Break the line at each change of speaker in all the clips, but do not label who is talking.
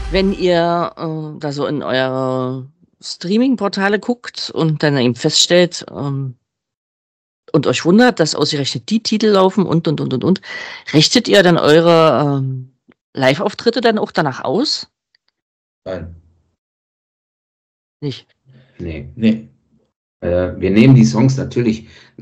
Wenn ihr da so in eure Streaming-Portale guckt und dann eben feststellt und euch wundert, dass ausgerechnet die Titel laufen und, richtet ihr dann eure Live-Auftritte dann auch danach aus?
Nein.
Nicht?
Nee. Wir nehmen die Songs natürlich,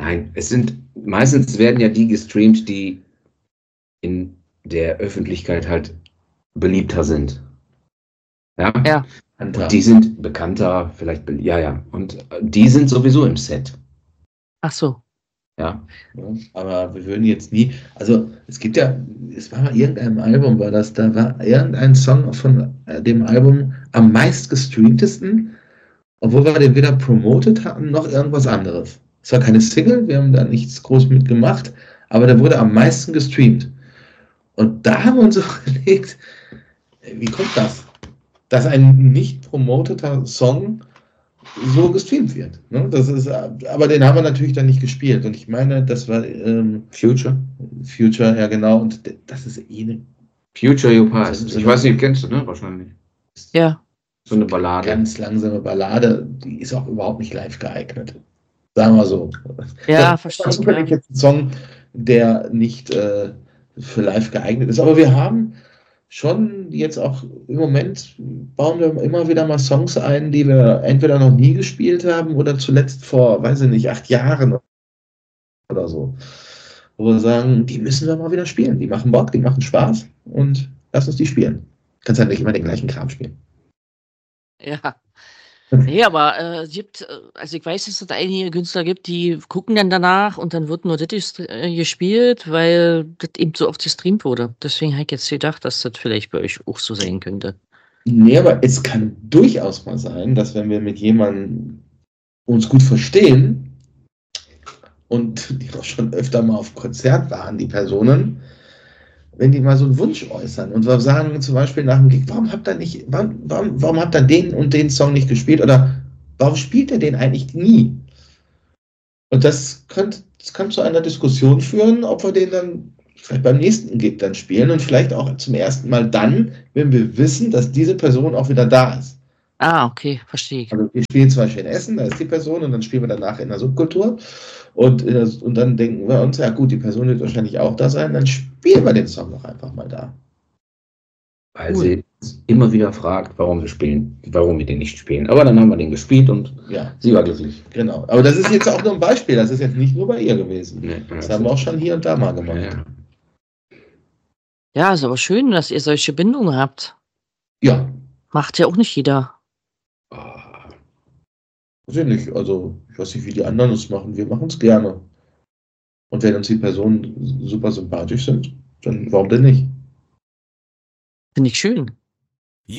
meistens werden ja die gestreamt, die in der Öffentlichkeit halt beliebter sind. Ja?
Ja.
Und die sind bekannter, vielleicht, ja. Und die sind sowieso im Set.
Ach so.
Ja.
Aber wir würden jetzt nie, also es war mal irgendeinem Album, da war irgendein Song von dem Album am meist gestreamtesten, obwohl wir den weder promotet hatten, noch irgendwas anderes. Es war keine Single, wir haben da nichts groß mitgemacht, aber der wurde am meisten gestreamt. Und da haben wir uns auch überlegt, wie kommt das? Dass ein nicht promoteter Song so gestreamt wird. Ne? Aber den haben wir natürlich dann nicht gespielt. Und ich meine, das war
Future,
ja genau. Und das ist eine
Future You Past. Ich weiß nicht, kennst du, ne? Wahrscheinlich.
Ja.
So eine Ballade.
Ganz langsame Ballade, die ist auch überhaupt nicht live geeignet. Sagen wir so.
Ja, verstehe.
Das ist jetzt ein Song, der nicht für live geeignet ist. Aber wir haben schon jetzt auch im Moment bauen wir immer wieder mal Songs ein, die wir entweder noch nie gespielt haben oder zuletzt vor, 8 Jahren oder so. Wo wir sagen, die müssen wir mal wieder spielen. Die machen Bock, die machen Spaß und lass uns die spielen. Kannst halt nicht immer den gleichen Kram spielen.
Ja. Nee, aber es gibt, also ich weiß, dass es einige Künstler gibt, die gucken dann danach und dann wird nur das gespielt, weil das eben so oft gestreamt wurde. Deswegen habe ich jetzt gedacht, dass das vielleicht bei euch auch so sein könnte.
Nee, aber es kann durchaus mal sein, dass wenn wir mit jemandem uns gut verstehen und die auch schon öfter mal auf Konzert waren, die Personen, wenn die mal so einen Wunsch äußern und wir sagen zum Beispiel nach dem Gig, warum habt ihr den und den Song nicht gespielt oder warum spielt ihr den eigentlich nie? Und das kann zu einer Diskussion führen, ob wir den dann vielleicht beim nächsten Gig dann spielen und vielleicht auch zum ersten Mal dann, wenn wir wissen, dass diese Person auch wieder da ist.
Ah, okay, verstehe ich.
Also wir spielen zum Beispiel in Essen, da ist die Person und dann spielen wir danach in der Subkultur und dann denken wir uns, ja gut, die Person wird wahrscheinlich auch da sein, dann spielen wir den Song doch einfach mal da.
Weil sie immer wieder fragt, warum wir den nicht spielen. Aber dann haben wir den gespielt und sie war glücklich.
Genau. Aber das ist jetzt auch nur ein Beispiel, das ist jetzt nicht nur bei ihr gewesen.
Nee,
das haben wir auch schon hier und da mal gemacht.
Ja, ist aber schön, dass ihr solche Bindungen habt.
Ja.
Macht ja auch nicht jeder.
Weiß ich nicht. Also, ich weiß nicht, wie die anderen es machen. Wir machen es gerne. Und wenn uns die Personen super sympathisch sind, dann warum denn nicht?
Finde ich schön.